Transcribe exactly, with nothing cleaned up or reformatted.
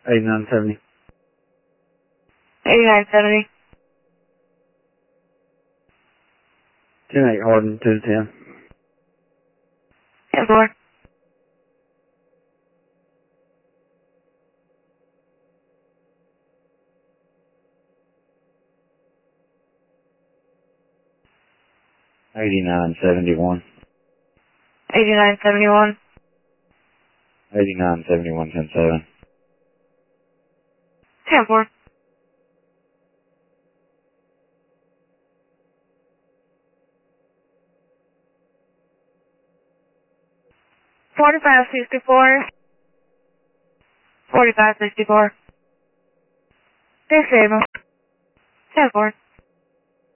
eighty-nine seventy. eighty-nine seventy. ten eight Harden, two to ten. ten four. eighty-nine seventy-one. eighty-nine seventy-one. eighty-nine seventy-one, ten seven. ten four. forty-five sixty-four. forty-five sixty-four. Disable. ten four.